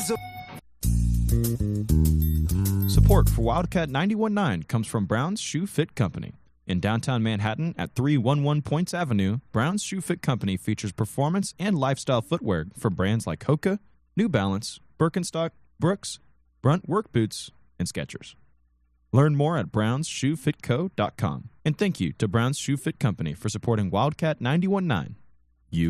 So Support for Wildcat 91.9 comes from Brown's Shoe Fit Company. In downtown Manhattan at 311 Points Avenue, Brown's Shoe Fit Company features performance and lifestyle footwear for brands like Hoka, New Balance, Birkenstock, Brooks, Brunt Work Boots, and Skechers. Learn more at brownsshoefitco.com. And thank you to Brown's Shoe Fit Company for supporting Wildcat 91.9.